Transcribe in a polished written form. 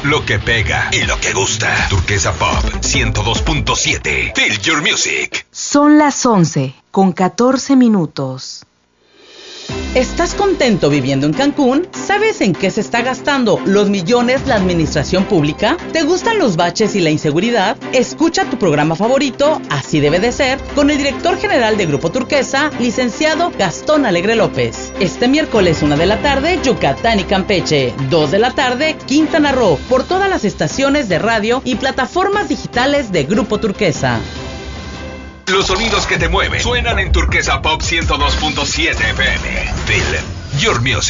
lo que pega y lo que gusta. Turquesa Pop 102.7. Feel your music. Son las 11:14. ¿Estás contento viviendo en Cancún? ¿Sabes en qué se está gastando los millones la administración pública? ¿Te gustan los baches y la inseguridad? Escucha tu programa favorito, Así Debe de Ser, con el director general de Grupo Turquesa, licenciado Gastón Alegre López. Este miércoles 1 de la tarde, Yucatán y Campeche. 2 de la tarde, Quintana Roo, por todas las estaciones de radio y plataformas digitales de Grupo Turquesa. Los sonidos que te mueven suenan en Turquesa Pop 102.7 FM. Feel your music.